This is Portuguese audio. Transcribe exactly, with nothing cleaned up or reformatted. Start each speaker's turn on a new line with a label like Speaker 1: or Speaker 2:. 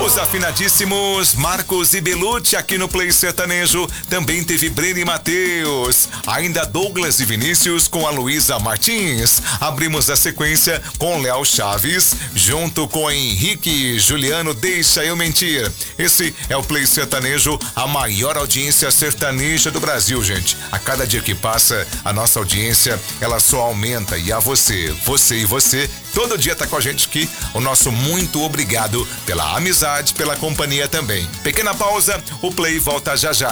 Speaker 1: Os afinadíssimos Marcos e Belucci aqui no Play Sertanejo. Também teve Breno e Matheus. Ainda Douglas e Vinícius com a Luísa Martins. Abrimos a sequência com Léo Chaves, junto com Henrique e Juliano, Deixa Eu Mentir. Esse é o Play Sertanejo, a maior audiência sertaneja do Brasil, gente. A cada dia que passa, a nossa audiência, ela só aumenta. E a você, você e você, todo dia tá com a gente aqui. O nosso muito obrigado pela amizade, pela companhia também. Pequena pausa, o Play volta já já.